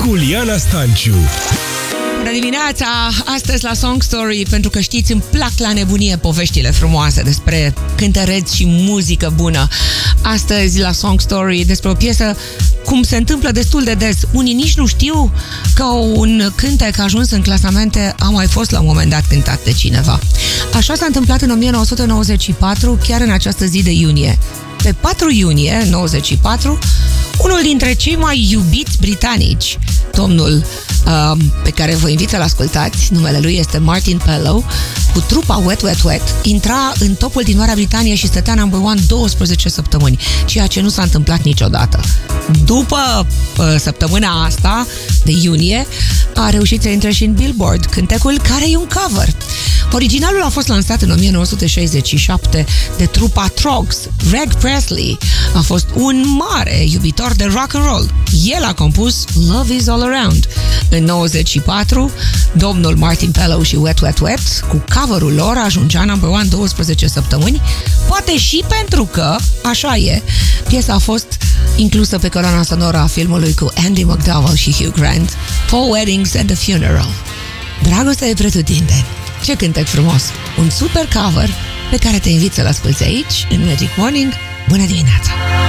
Iuliana Stanciu. Bună dimineața! Astăzi la Song Story, pentru că știți, îmi plac la nebunie poveștile frumoase despre cântăreți și muzică bună. Astăzi la Song Story despre o piesă cum se întâmplă destul de des. Unii nici nu știu că un cântec ajuns în clasamente a mai fost la un moment dat cântat de cineva. Așa s-a întâmplat în 1994, chiar în această zi de iunie. Pe 4 iunie 94, unul dintre cei mai iubiți britanici, domnul pe care vă invit să-l ascultați, numele lui este Martin Pellow, cu trupa Wet Wet Wet, intra în topul din Marea Britanie și stătea number one 12 săptămâni, ceea ce nu s-a întâmplat niciodată. După săptămâna asta de iunie, a reușit să intre și în Billboard, cântecul care e un cover. Originalul a fost lansat în 1967 de trupa Troggs. Greg Presley a fost un mare iubitor de rock and roll. El a compus Love Is All Around. În 94, domnul Martin Pellow și Wet Wet Wet, cu coverul lor, ajungea number one 12 săptămâni, poate și pentru că, așa e, piesa a fost inclusă pe coloana sonoră a filmului cu Andy McDowell și Hugh Grant, Four Weddings and a Funeral. Dragostea e pretutindeni. Ce cântec frumos! Un super cover pe care te invit să-l asculți aici, în Magic Morning. Bună dimineața!